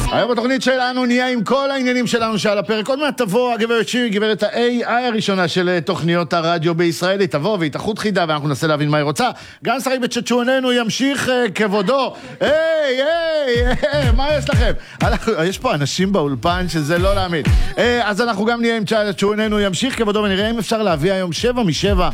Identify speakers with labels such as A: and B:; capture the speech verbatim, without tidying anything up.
A: היום בתוכנית שלנו נהיה עם כל העניינים שלנו שעל הפרק. עוד מעט תבוא הגברת שירי, גברת ה-איי איי הראשונה של תוכניות הרדיו בישראל. היא תבוא והתאחות חידה ואנחנו ננסה להבין מה היא רוצה. גם שרי בצ'צ'וננו ימשיך uh, כבודו. היי, היי, היי, מה יש לכם? אנחנו, יש פה אנשים באולפן שזה לא להאמין. Uh, אז אנחנו גם נהיה עם צ'צ'וננו ימשיך כבודו ונראה אם אפשר להביא היום שבע משבע